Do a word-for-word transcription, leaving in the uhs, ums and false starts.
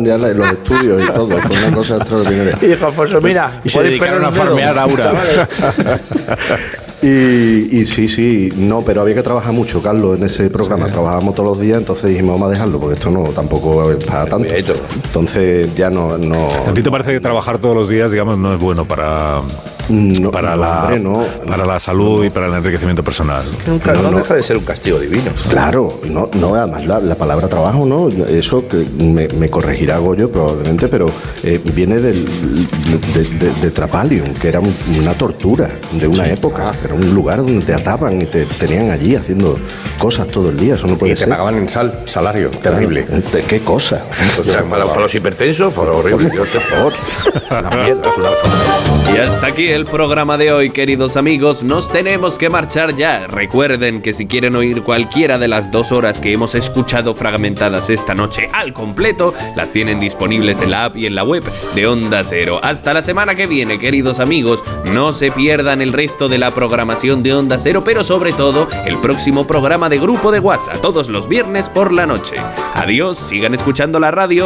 Mundial en los estudios y todo. Fue una cosa extraordinaria. Y dijo Alfonso, mira, y se dedicaron a farmear Aura. Y, y sí, sí, no, pero había que trabajar mucho, Carlos, en ese programa. Sí. Trabajábamos todos los días, entonces dijimos, vamos a dejarlo, porque esto no tampoco es para tanto. Entonces ya no, no. ¿A ti te parece que trabajar todos los días, digamos, no es bueno para, no, para, no, la, hombre, no, para la salud no. y para el enriquecimiento personal? Nunca, no, no, no deja de ser un castigo divino. Claro, no, no además la, la palabra trabajo, ¿no? Eso que me, me corregirá Goyo probablemente, pero eh, viene del, de, de, de, de Trapalium, que era un, una tortura de una sí. época. Era un lugar donde te ataban y te tenían allí haciendo cosas todo el día. Eso no puede y ser. te pagaban en sal, salario, terrible. ¿De qué cosa? O sea, para, para los hipertensos, fue horrible. Por favor. Una mierda, una... Y hasta aquí el programa de hoy, queridos amigos. Nos tenemos que marchar ya. Recuerden que si quieren oír cualquiera de las dos horas que hemos escuchado fragmentadas esta noche al completo, las tienen disponibles en la app y en la web de Onda Cero. Hasta la semana que viene, queridos amigos. No se pierdan el resto de la programación de Onda Cero, pero sobre todo el próximo programa de Grupo de WhatsApp, todos los viernes por la noche. Adiós, sigan escuchando la radio.